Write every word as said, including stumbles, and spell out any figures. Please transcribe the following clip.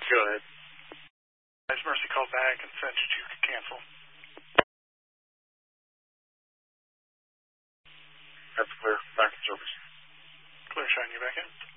Go ahead. Has Mercy called back and said that you could cancel? That's clear. Back in service. Clear, shine you back in.